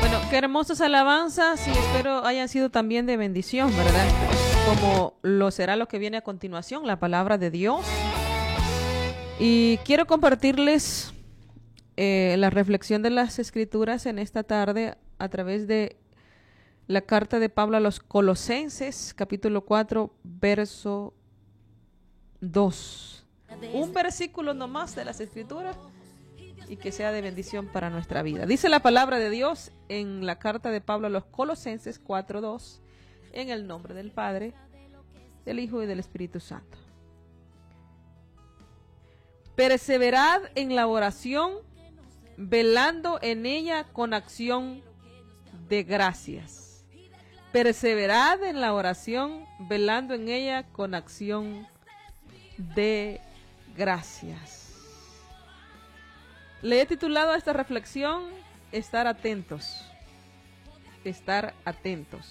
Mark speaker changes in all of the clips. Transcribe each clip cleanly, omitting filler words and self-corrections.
Speaker 1: Bueno, qué hermosas alabanzas y espero hayan sido también de bendición, ¿verdad? Como lo será lo que viene a continuación, la palabra de Dios. Y quiero compartirles la reflexión de las Escrituras en esta tarde a través de la carta de Pablo a los Colosenses, capítulo 4, verso 2. Un versículo nomás de las Escrituras y que sea de bendición para nuestra vida. Dice la palabra de Dios en la carta de Pablo a los Colosenses 4:2, en el nombre del Padre, del Hijo y del Espíritu Santo. Perseverad en la oración, velando en ella con acción de gracias. Perseverad en la oración, velando en ella con acción de gracias. Le he titulado a esta reflexión Estar atentos. Estar atentos.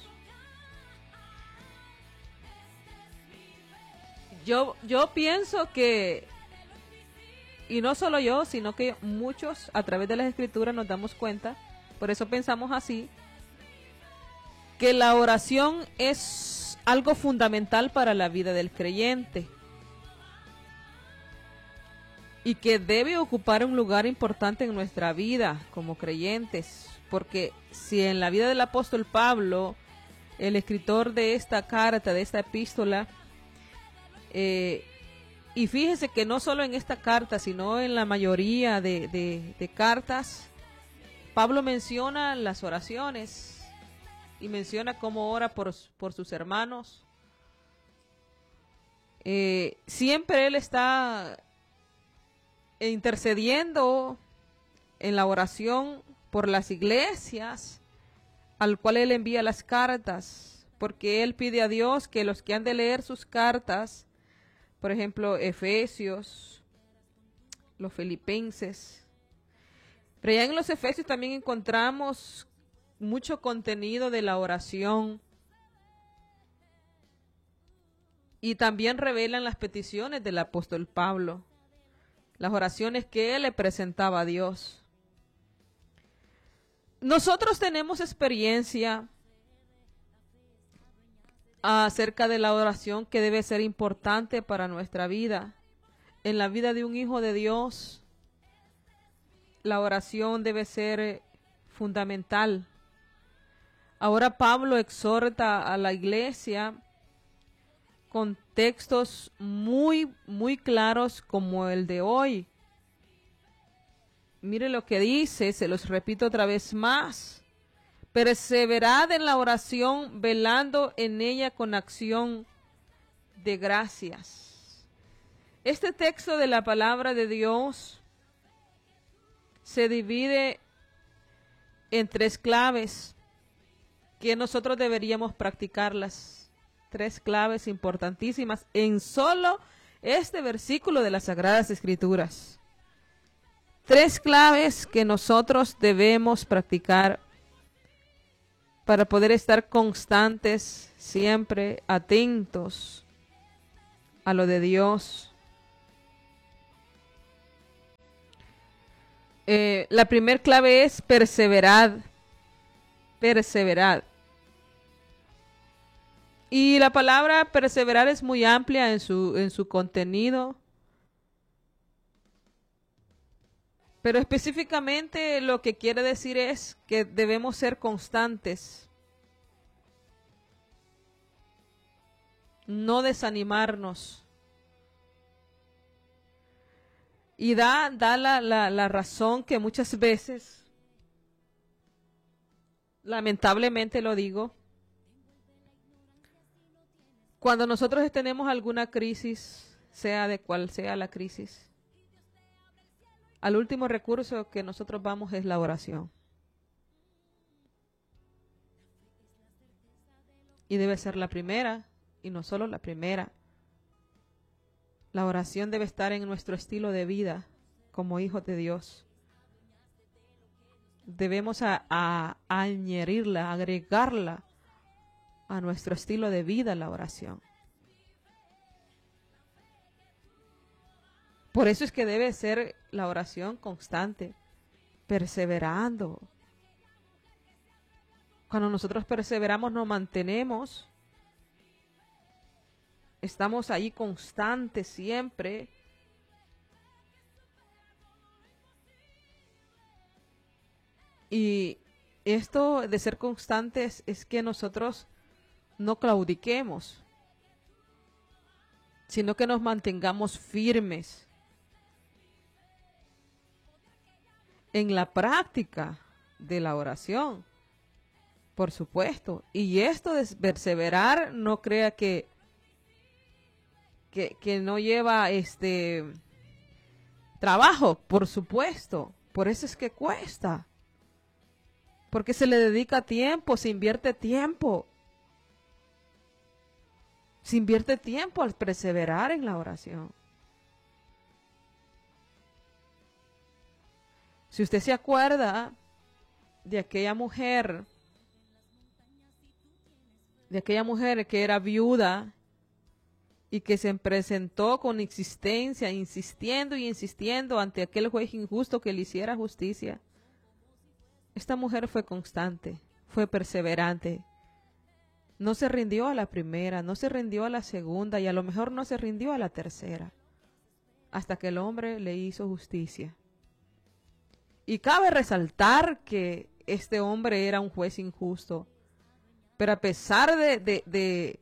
Speaker 1: Yo pienso que, y no solo yo, sino que muchos a través de las Escrituras nos damos cuenta, por eso pensamos así, que la oración es algo fundamental para la vida del creyente y que debe ocupar un lugar importante en nuestra vida como creyentes, porque si en la vida del apóstol Pablo, el escritor de esta carta, de esta epístola, y fíjese que no solo en esta carta, sino en la mayoría de cartas, Pablo menciona las oraciones y menciona cómo ora por sus hermanos. Siempre él está intercediendo en la oración por las iglesias al cual él envía las cartas, porque él pide a Dios que los que han de leer sus cartas, por ejemplo, Efesios, los Filipenses, pero ya en los Efesios también encontramos mucho contenido de la oración y también revelan las peticiones del apóstol Pablo, las oraciones que él le presentaba a Dios. Nosotros tenemos experiencia acerca de la oración que debe ser importante para nuestra vida. En la vida de un hijo de Dios, la oración debe ser fundamental. Ahora Pablo exhorta a la iglesia con textos muy, muy claros como el de hoy. Mire lo que dice, se los repito otra vez más. Perseverad en la oración, velando en ella con acción de gracias. Este texto de la palabra de Dios se divide en tres claves que nosotros deberíamos practicarlas. Tres claves importantísimas en solo este versículo de las Sagradas Escrituras. Tres claves que nosotros debemos practicar para poder estar constantes, siempre atentos a lo de Dios. La primera clave es perseverad. Perseverad. Y la palabra perseverar es muy amplia en su contenido. Pero específicamente lo que quiere decir es que debemos ser constantes. No desanimarnos. Y da la razón que muchas veces, lamentablemente lo digo, cuando nosotros tenemos alguna crisis, sea de cual sea la crisis, al último recurso que nosotros vamos es la oración. Y debe ser la primera, y no solo la primera. La oración debe estar en nuestro estilo de vida como hijos de Dios. Debemos añadirla, agregarla a nuestro estilo de vida, la oración. Por eso es que debe ser la oración constante, perseverando. Cuando nosotros perseveramos, nos mantenemos, estamos ahí constantes siempre. Y esto de ser constantes es que nosotros no claudiquemos, sino que nos mantengamos firmes en la práctica de la oración, por supuesto. Y esto de perseverar, no crea que no lleva trabajo, por supuesto. Por eso es que cuesta. Porque se le dedica tiempo, se invierte tiempo. Se invierte tiempo al perseverar en la oración. Si usted se acuerda de aquella mujer que era viuda y que se presentó con insistencia, insistiendo y insistiendo ante aquel juez injusto que le hiciera justicia. Esta mujer fue constante, fue perseverante. No se rindió a la primera, no se rindió a la segunda y a lo mejor no se rindió a la tercera, hasta que el hombre le hizo justicia. Y cabe resaltar que este hombre era un juez injusto, pero a pesar de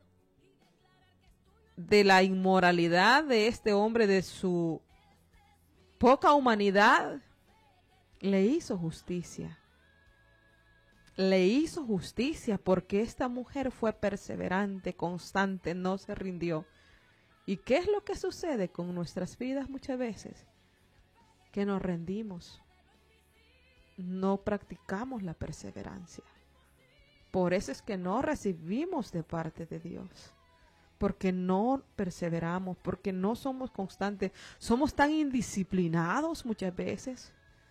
Speaker 1: la inmoralidad de este hombre, de su poca humanidad, le hizo justicia. Le hizo justicia porque esta mujer fue perseverante, constante, no se rindió. ¿Y qué es lo que sucede con nuestras vidas muchas veces? Que nos rendimos. No practicamos la perseverancia. Por eso es que no recibimos de parte de Dios. Porque no perseveramos, porque no somos constantes. Somos tan indisciplinados muchas veces.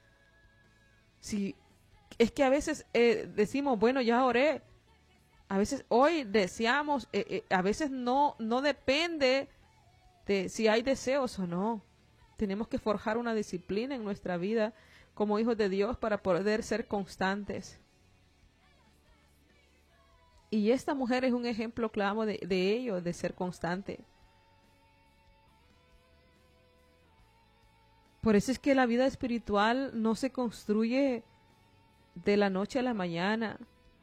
Speaker 1: Si es que a veces decimos, bueno, ya oré. A veces hoy deseamos, a veces no depende de si hay deseos o no. Tenemos que forjar una disciplina en nuestra vida como hijos de Dios para poder ser constantes. Y esta mujer es un ejemplo claro de ello, de ser constante. Por eso es que la vida espiritual no se construye de la noche a la mañana,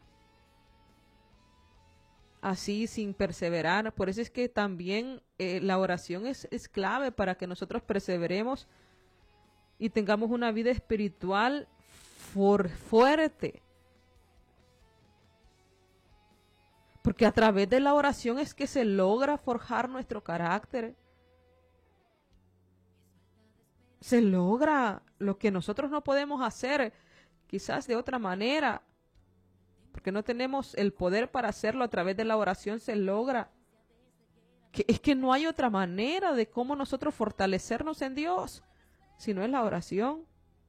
Speaker 1: así sin perseverar. Por eso es que también la oración es clave para que nosotros perseveremos y tengamos una vida espiritual fuerte. Porque a través de la oración es que se logra forjar nuestro carácter. Se logra lo que nosotros no podemos hacer, quizás de otra manera, porque no tenemos el poder para hacerlo. A través de la oración se logra. Es que no hay otra manera de cómo nosotros fortalecernos en Dios, si no es la oración.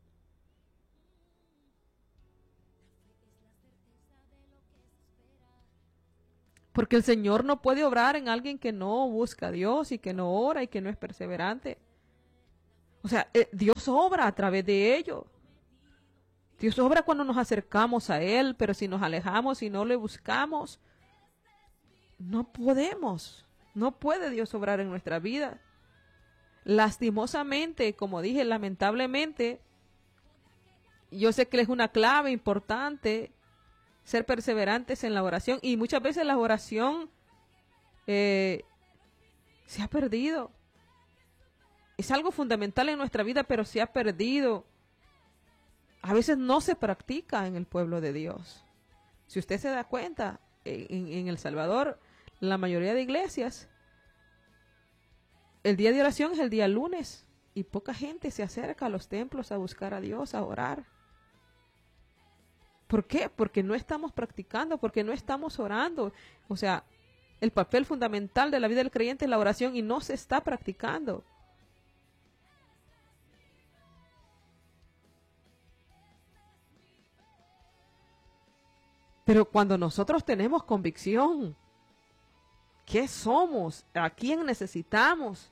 Speaker 1: Porque el Señor no puede obrar en alguien que no busca a Dios y que no ora y que no es perseverante. O sea, Dios obra a través de ello. Dios obra cuando nos acercamos a Él, pero si nos alejamos y no le buscamos, no podemos. No puede Dios obrar en nuestra vida. Lastimosamente, como dije, lamentablemente, yo sé que es una clave importante ser perseverantes en la oración, y muchas veces la oración se ha perdido. Es algo fundamental en nuestra vida, pero se ha perdido. A veces no se practica en el pueblo de Dios. Si usted se da cuenta, en El Salvador, la mayoría de iglesias, el día de oración es el día lunes, y poca gente se acerca a los templos a buscar a Dios, a orar. ¿Por qué? Porque no estamos practicando, porque no estamos orando. O sea, el papel fundamental de la vida del creyente es la oración y no se está practicando. Pero cuando nosotros tenemos convicción, ¿qué somos? ¿A quién necesitamos?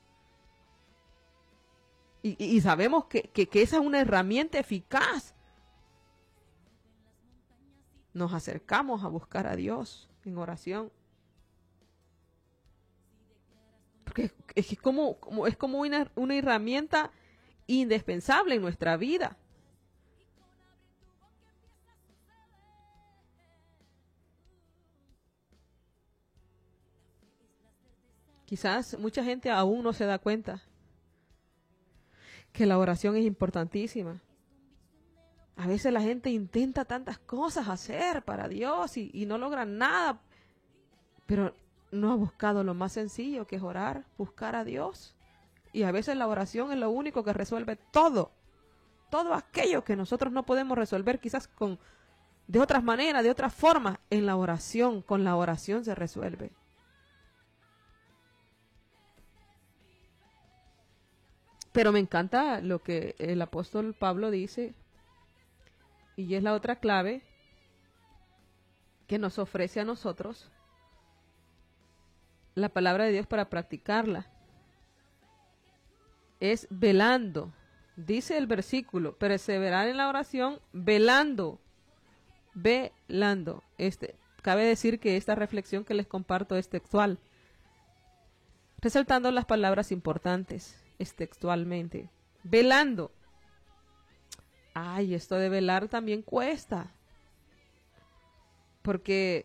Speaker 1: Y sabemos que esa es una herramienta eficaz nos acercamos a buscar a Dios en oración. Porque es como una herramienta indispensable en nuestra vida. Quizás mucha gente aún no se da cuenta que la oración es importantísima. A veces la gente intenta tantas cosas hacer para Dios y no logra nada, pero no ha buscado lo más sencillo, que es orar, buscar a Dios. Y a veces la oración es lo único que resuelve todo aquello que nosotros no podemos resolver quizás de otras maneras, de otras formas. En la oración, con la oración se resuelve. Pero me encanta lo que el apóstol Pablo dice, y es la otra clave que nos ofrece a nosotros la palabra de Dios para practicarla. Es velando. Dice el versículo, perseverar en la oración, velando. Velando. Cabe decir que esta reflexión que les comparto es textual, resaltando las palabras importantes. Es textualmente. Velando. Ay, esto de velar también cuesta. Porque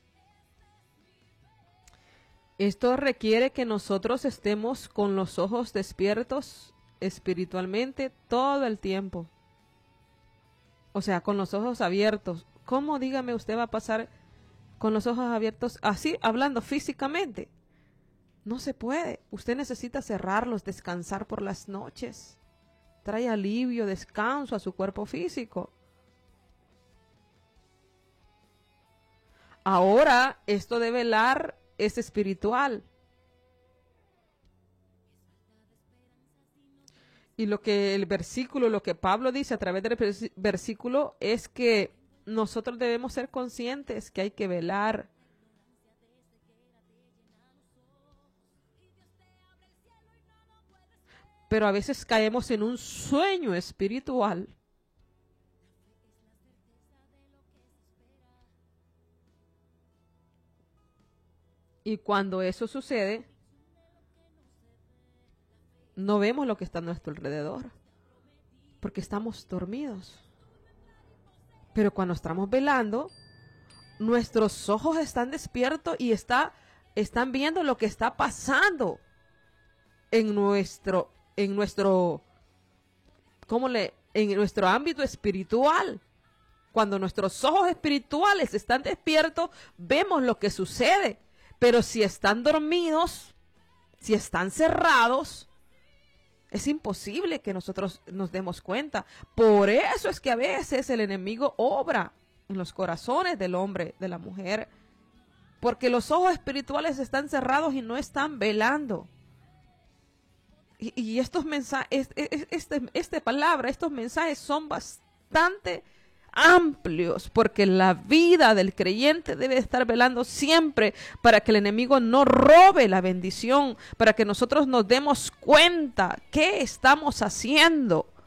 Speaker 1: esto requiere que nosotros estemos con los ojos despiertos espiritualmente todo el tiempo. O sea, con los ojos abiertos. ¿Cómo, dígame, usted va a pasar con los ojos abiertos así, hablando físicamente? No se puede. Usted necesita cerrarlos, descansar por las noches. Trae alivio, descanso a su cuerpo físico. Ahora, esto de velar es espiritual. Y lo que Pablo dice a través del versículo es que nosotros debemos ser conscientes que hay que velar. Pero a veces caemos en un sueño espiritual. Y cuando eso sucede, no vemos lo que está a nuestro alrededor, porque estamos dormidos. Pero cuando estamos velando, nuestros ojos están despiertos y están viendo lo que está pasando en nuestro ámbito espiritual. Cuando nuestros ojos espirituales están despiertos, vemos lo que sucede. Pero si están dormidos, si están cerrados, es imposible que nosotros nos demos cuenta. Por eso es que a veces el enemigo obra en los corazones del hombre, de la mujer, porque los ojos espirituales están cerrados y no están velando. Y estos mensajes, estos mensajes son bastante amplios, porque la vida del creyente debe estar velando siempre para que el enemigo no robe la bendición, para que nosotros nos demos cuenta qué estamos haciendo